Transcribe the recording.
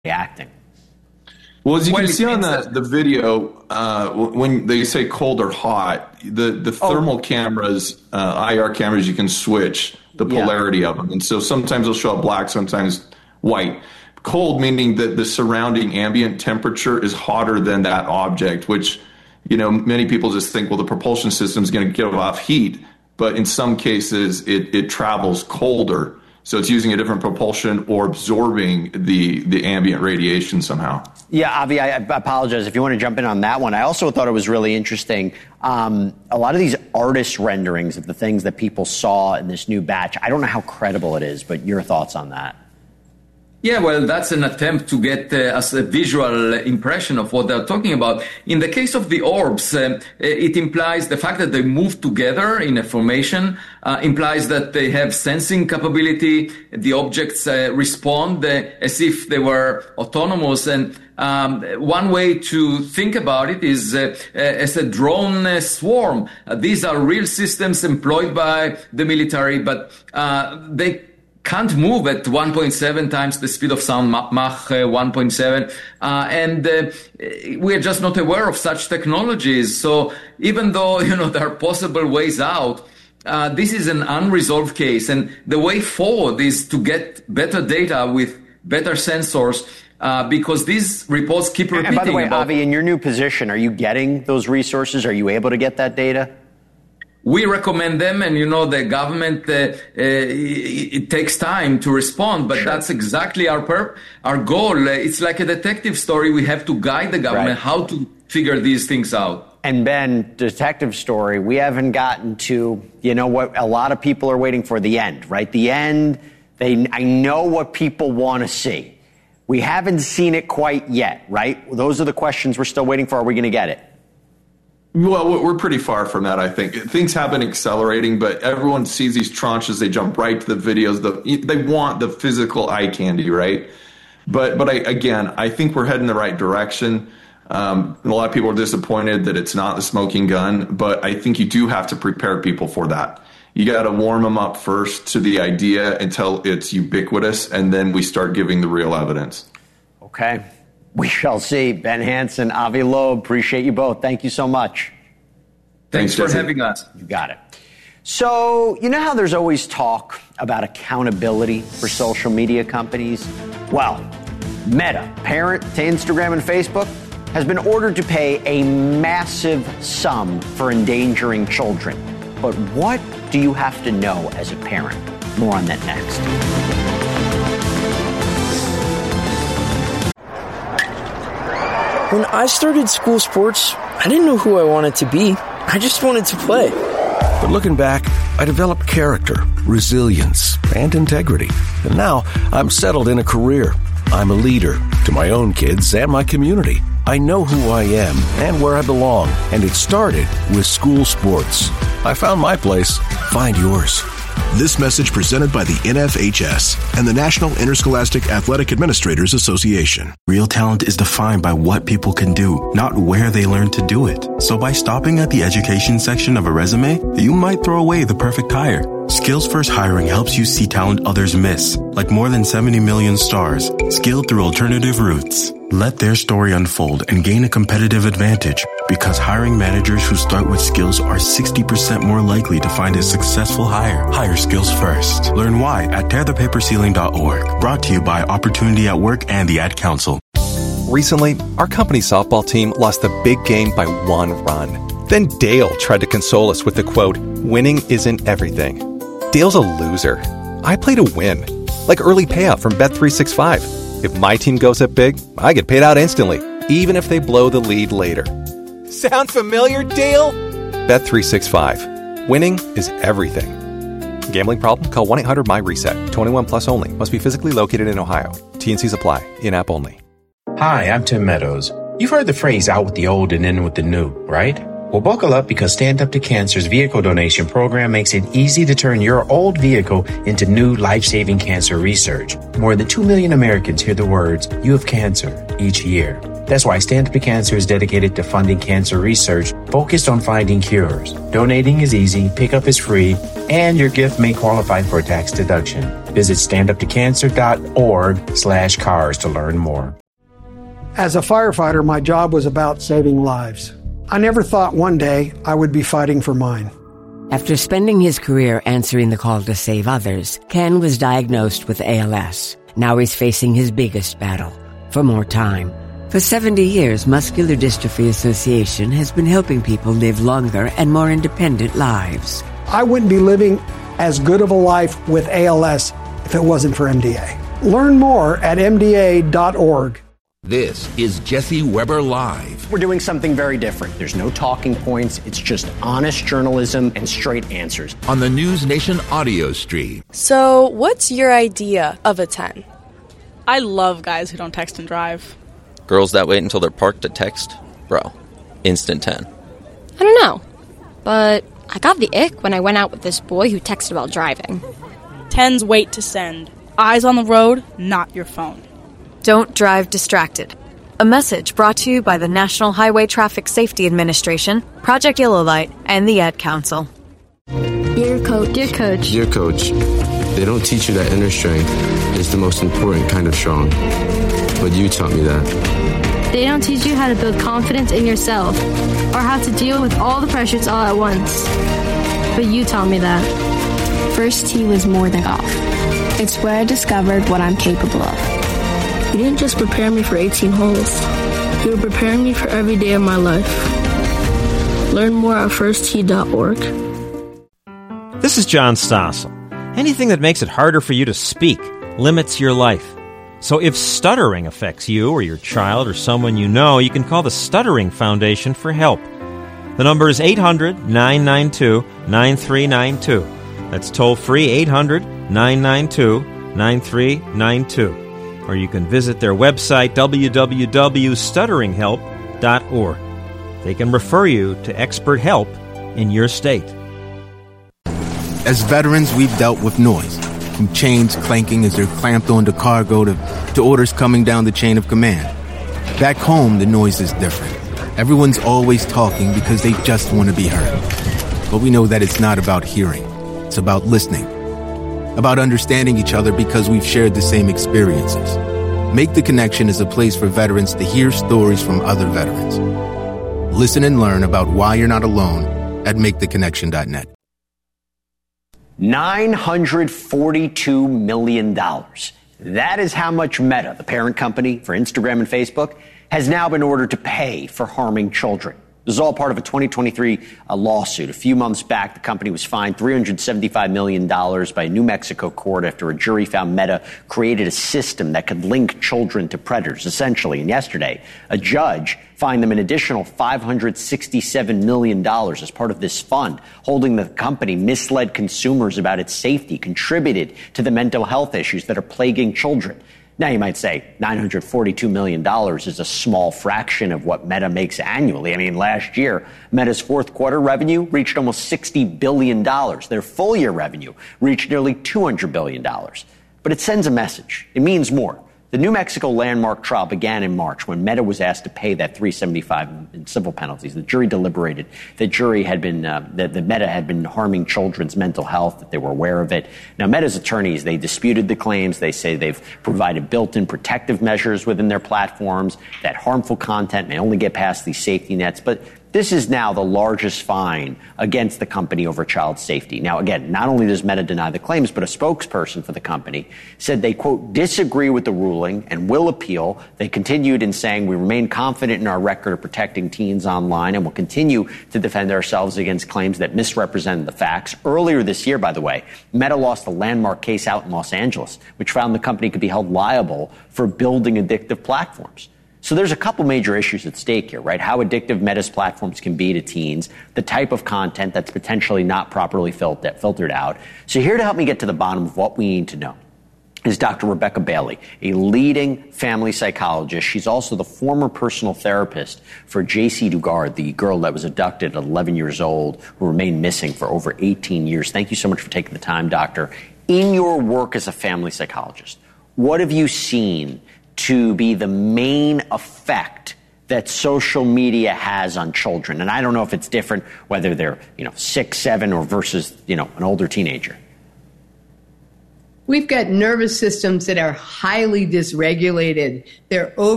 reacting? Well, as you can see on the video, when they say cold or hot, the thermal cameras, IR cameras, you can switch the polarity of them. And so sometimes they'll show up black, sometimes white. Cold meaning that the surrounding ambient temperature is hotter than that object, which, many people just think, well, the propulsion system is going to give off heat. But in some cases, it travels colder. So it's using a different propulsion or absorbing the ambient radiation somehow. Yeah, Avi, I apologize if you want to jump in on that one. I also thought it was really interesting. A lot of these artist renderings of the things that people saw in this new batch, I don't know how credible it is, but your thoughts on that? Yeah, well, that's an attempt to get us a visual impression of what they're talking about. In the case of the orbs, it implies the fact that they move together in a formation, implies that they have sensing capability. The objects respond as if they were autonomous. And one way to think about it is as a drone swarm. These are real systems employed by the military, but they can't move at 1.7 times the speed of sound, Mach 1.7, and we are just not aware of such technologies. So even though, there are possible ways out, this is an unresolved case, and the way forward is to get better data with better sensors, because these reports keep repeating. And by the way, Avi, in your new position, are you getting those resources? Are you able to get that data? We recommend them, and the government, it takes time to respond, but that's exactly our goal. It's like a detective story. We have to guide the government how to figure these things out. And Ben, detective story, we haven't gotten to, what a lot of people are waiting for, the end, right? The end, I know what people want to see. We haven't seen it quite yet, right? Those are the questions we're still waiting for. Are we going to get it? Well, we're pretty far from that, I think. Things have been accelerating, but everyone sees these tranches. They jump right to the videos. They want the physical eye candy, right? But I think we're heading the right direction. A lot of people are disappointed that it's not the smoking gun, but I think you do have to prepare people for that. You got to warm them up first to the idea until it's ubiquitous, and then we start giving the real evidence. Okay. We shall see. Ben Hansen, Avi Loeb, appreciate you both. Thank you so much. Thanks for having us. You got it. So, how there's always talk about accountability for social media companies? Well, Meta, parent to Instagram and Facebook, has been ordered to pay a massive sum for endangering children. But what do you have to know as a parent? More on that next. When I started school sports, I didn't know who I wanted to be. I just wanted to play. But looking back, I developed character, resilience, and integrity. And now I'm settled in a career. I'm a leader to my own kids and my community. I know who I am and where I belong. And it started with school sports. I found my place. Find yours. This message presented by the NFHS and the National Interscholastic Athletic Administrators Association. Real talent is defined by what people can do, not where they learn to do it. So by stopping at the education section of a resume, you might throw away the perfect hire. Skills First Hiring helps you see talent others miss, like more than 70 million stars, skilled through alternative routes. Let their story unfold and gain a competitive advantage, because hiring managers who start with skills are 60% more likely to find a successful hire. Hire skills first. Learn why at tearthepaperceiling.org. Brought to you by Opportunity at Work and the Ad Council. Recently, our company softball team lost the big game by 1 run. Then Dale tried to console us with the quote, "Winning isn't everything." Dale's a loser. I play to win, like early payout from Bet365. If my team goes up big, I get paid out instantly, even if they blow the lead later. Sound familiar, Dale? Bet365. Winning is everything. Gambling problem? Call 1-800-MY-RESET. 21 plus only. Must be physically located in Ohio. T&Cs apply. In-app only. Hi, I'm Tim Meadows. You've heard the phrase out with the old and in with the new, right? Well, buckle up, because Stand Up to Cancer's vehicle donation program makes it easy to turn your old vehicle into new life-saving cancer research. More than 2 million Americans hear the words, "You have cancer," each year. That's why Stand Up to Cancer is dedicated to funding cancer research focused on finding cures. Donating is easy, pickup is free, and your gift may qualify for a tax deduction. Visit standuptocancer.org/cars to learn more. As a firefighter, my job was about saving lives. I never thought one day I would be fighting for mine. After spending his career answering the call to save others, Ken was diagnosed with ALS. Now he's facing his biggest battle, for more time. For 70 years, Muscular Dystrophy Association has been helping people live longer and more independent lives. I wouldn't be living as good of a life with ALS if it wasn't for MDA. Learn more at MDA.org. This is Jesse Weber Live. We're doing something very different. There's no talking points. It's just honest journalism and straight answers. On the News Nation audio stream. So, what's your idea of a 10? I love guys who don't text and drive. Girls that wait until they're parked to text? Bro, instant 10. I don't know, but I got the ick when I went out with this boy who texted while driving. 10s wait to send. Eyes on the road, not your phone. Don't drive distracted. A message brought to you by the National Highway Traffic Safety Administration, Project Yellow Light, and the Ad Council. Dear Coach. Dear Coach. Dear Coach, they don't teach you that inner strength is the most important kind of strong. But you taught me that. They don't teach you how to build confidence in yourself or how to deal with all the pressures all at once. But you taught me that. First tee was more than golf. It's where I discovered what I'm capable of. You didn't just prepare me for 18 holes. You were preparing me for every day of my life. Learn more at firsttee.org. This is John Stossel. Anything that makes it harder for you to speak limits your life. So if stuttering affects you or your child or someone you know, you can call the Stuttering Foundation for help. The number is 800-992-9392. That's toll-free 800-992-9392. Or you can visit their website, www.stutteringhelp.org. They can refer you to expert help in your state. As veterans, we've dealt with noise, from chains clanking as they're clamped onto cargo to orders coming down the chain of command. Back home, the noise is different. Everyone's always talking because they just want to be heard. But we know that it's not about hearing. It's about listening. About understanding each other because we've shared the same experiences. Make the Connection is a place for veterans to hear stories from other veterans. Listen and learn about why you're not alone at maketheconnection.net. $942 million. That is how much Meta, the parent company for Instagram and Facebook, has now been ordered to pay for harming children. This is all part of a 2023 lawsuit. A few months back, the company was fined $375 million by a New Mexico court after a jury found Meta created a system that could link children to predators, essentially. And yesterday, a judge fined them an additional $567 million as part of this fund, holding the company misled consumers about its safety, contributed to the mental health issues that are plaguing children. Now, you might say $942 million is a small fraction of what Meta makes annually. I mean, last year, Meta's fourth quarter revenue reached almost $60 billion. Their full year revenue reached nearly $200 billion. But it sends a message. It means more. The New Mexico landmark trial began in March when Meta was asked to pay that $375 in civil penalties. The jury deliberated. The jury had been, that Meta had been harming children's mental health, that they were aware of it. Now, Meta's attorneys, they disputed the claims. They say they've provided built-in protective measures within their platforms, that harmful content may only get past these safety nets. But this is now the largest fine against the company over child safety. Now, again, not only does Meta deny the claims, but a spokesperson for the company said they, quote, disagree with the ruling and will appeal. They continued in saying, we remain confident in our record of protecting teens online and will continue to defend ourselves against claims that misrepresent the facts. Earlier this year, by the way, Meta lost a landmark case out in Los Angeles, which found the company could be held liable for building addictive platforms. So there's a couple major issues at stake here, right? How addictive Meta's platforms can be to teens, the type of content that's potentially not properly filtered out. So here to help me get to the bottom of what we need to know is Dr. Rebecca Bailey, a leading family psychologist. She's also the former personal therapist for J.C. Dugard, the girl that was abducted at 11 years old, who remained missing for over 18 years. Thank you so much for taking the time, doctor. In your work as a family psychologist, what have you seen to be the main effect that social media has on children? And I don't know if it's different whether they're, 6, 7 or versus, an older teenager. We've got nervous systems that are highly dysregulated. They're